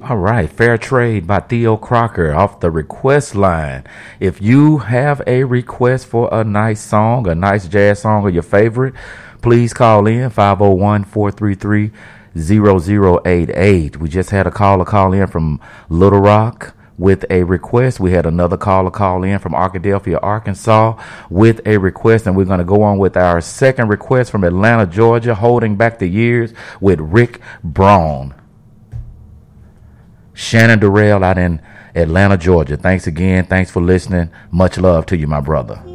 All right, Fair Trade by Theo Crocker off the request line. If you have a request for a nice song, a nice jazz song or your favorite, please call in 501-433-0088. We just had a caller call in from Little Rock with a request. We had another caller call in from Arkadelphia, Arkansas with a request, and we're going to go on with our second request from Atlanta, Georgia, Holding Back the Years with Rick Braun. Shannon Durrell out in Atlanta, Georgia. Thanks again. Thanks for listening. Much love to you, my brother.